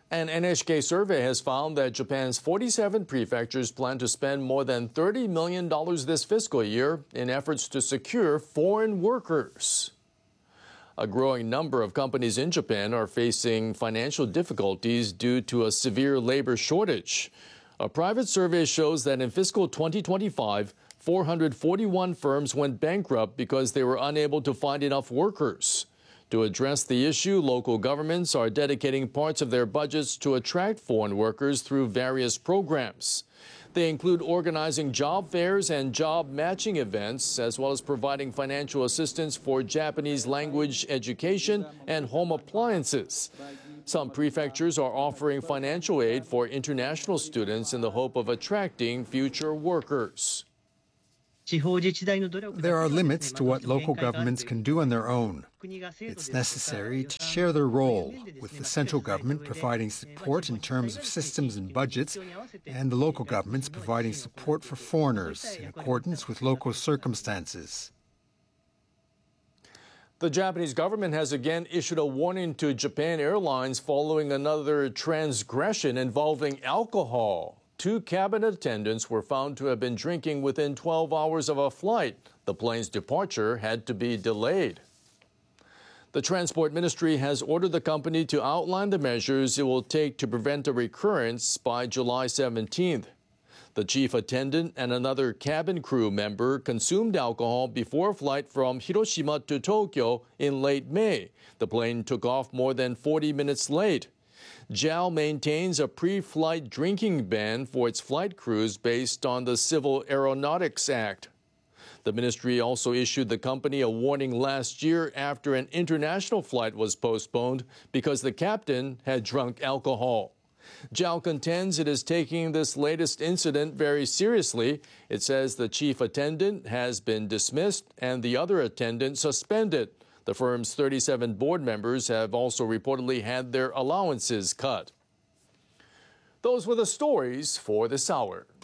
An NHK survey has found that Japan's 47 prefectures plan to spend more than $30 million this fiscal year in efforts to secure foreign workers. A growing number of companies in Japan are facing financial difficulties due to a severe labor shortage. A private survey shows that in fiscal 2025, 441 firms went bankrupt because they were unable to find enough workers. To address the issue, local governments are dedicating parts of their budgets to attract foreign workers through various programs. They include organizing job fairs and job matching events, as well as providing financial assistance for Japanese language education and home appliances. Some prefectures are offering financial aid for international students in the hope of attracting future workers. There are limits to what local governments can do on their own. It's necessary to share their role, with the central government providing support in terms of systems and budgets, and the local governments providing support for foreigners in accordance with local circumstances. The Japanese government has again issued a warning to Japan Airlines following another transgression involving alcohol. 2 cabin attendants were found to have been drinking within 12 hours of a flight. The plane's departure had to be delayed. The Transport Ministry has ordered the company to outline the measures it will take to prevent a recurrence by July 17th. The chief attendant and another cabin crew member consumed alcohol before a flight from Hiroshima to Tokyo in late May. The plane took off more than 40 minutes late. JAL maintains a pre-flight drinking ban for its flight crews based on the Civil Aeronautics Act. The ministry also issued the company a warning last year after an international flight was postponed because the captain had drunk alcohol. JAL contends it is taking this latest incident very seriously. It says the chief attendant has been dismissed and the other attendant suspended. The firm's 37 board members have also reportedly had their allowances cut. Those were the stories for this hour.